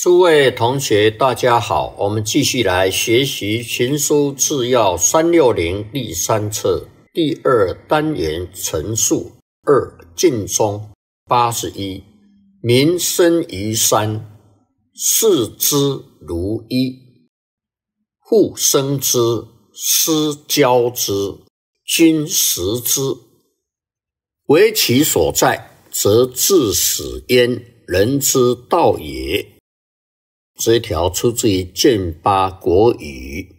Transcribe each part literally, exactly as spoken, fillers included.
诸位同学大家好，我们继续来学习群书治要三百六十第三册第二单元陈述二尽忠八十一民生于山，视之如一，父生之，师教之，君实之，为其所在，则致死焉，人之道也。这一条出自于建八国语，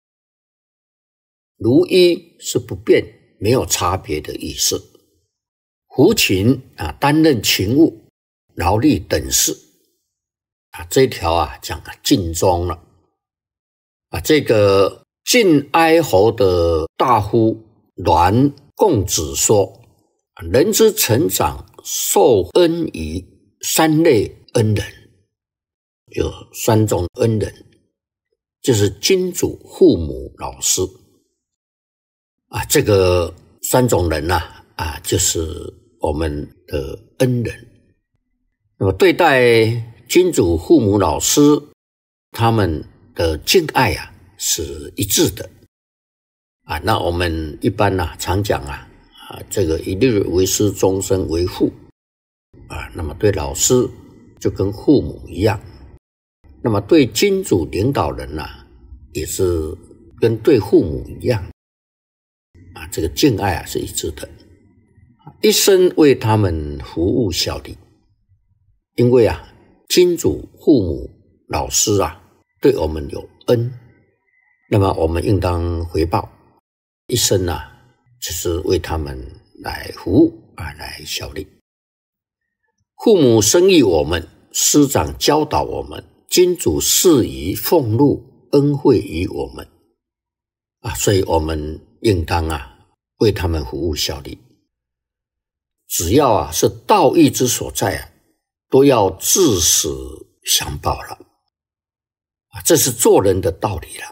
如一是不变，没有差别的意思。服勤啊，担任勤务、劳力等事啊，这一条啊讲尽忠了啊。这个晋哀侯的大夫栾公子说，人之成长受恩于三类恩人。有三种恩人，就是君主、父母、老师啊。这个三种人呐 啊, 啊，就是我们的恩人。那么对待君主、父母、老师，他们的敬爱啊是一致的啊。那我们一般呐、啊、常讲啊啊，这个一日为师，终身为父啊。那么对老师就跟父母一样。那么对君主领导人啊，也是跟对父母一样啊，这个敬爱啊是一致的，一生为他们服务效力。因为啊，君主、父母、老师啊，对我们有恩，那么我们应当回报，一生啊，就是为他们来服务啊，来效力。父母生育我们，师长教导我们。君主赐予俸禄恩惠于我们啊，所以我们应当啊为他们服务效力。只要啊是道义之所在啊，都要至死相报了啊，这是做人的道理了。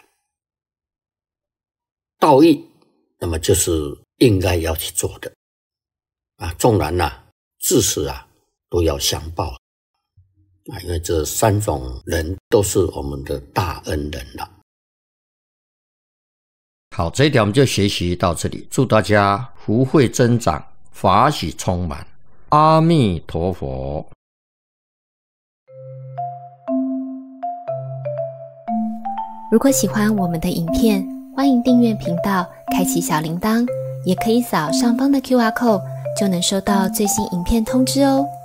道义，那么就是应该要去做的啊，纵然啊至死啊都要相报。啊，因为这三种人都是我们的大恩人了。好，这一条我们就学习到这里。祝大家福慧增长，法喜充满。阿弥陀佛。 如果喜欢我们的影片，欢迎订阅频道，开启小铃铛，也可以扫上方的 Q R code， 就能收到最新影片通知哦。